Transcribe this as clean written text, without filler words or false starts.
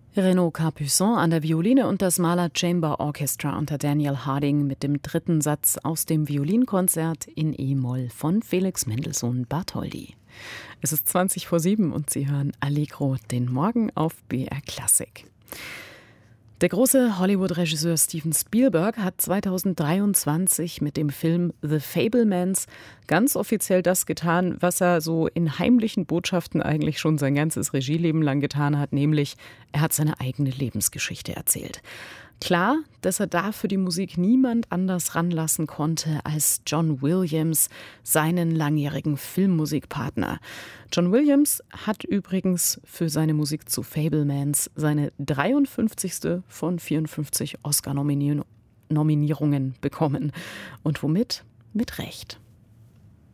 Renaud Capuçon an der Violine und das Mahler Chamber Orchestra unter Daniel Harding mit dem dritten Satz aus dem Violinkonzert in E-Moll von Felix Mendelssohn Bartholdy. Es ist 7:20 und Sie hören Allegro, den Morgen auf BR Klassik. Der große Hollywood-Regisseur Steven Spielberg hat 2023 mit dem Film The Fabelmans ganz offiziell das getan, was er so in heimlichen Botschaften eigentlich schon sein ganzes Regieleben lang getan hat, nämlich er hat seine eigene Lebensgeschichte erzählt. Klar, dass er da für die Musik niemand anders ranlassen konnte als John Williams, seinen langjährigen Filmmusikpartner. John Williams hat übrigens für seine Musik zu Fabelmans seine 53. von 54 Oscar-Nominierungen bekommen. Und womit? Mit Recht.